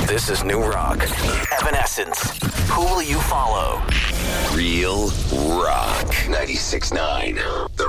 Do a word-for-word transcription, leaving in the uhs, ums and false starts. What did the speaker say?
This is New Rock. Evanescence. Who will you follow? Real Rock. ninety-six point nine.